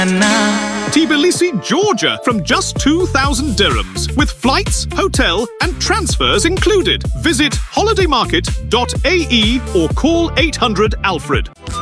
Tbilisi, Georgia, from just 2,000 dirhams, with flights, hotel, and transfers included. Visit holidaymarket.ae or call 800 Alfred.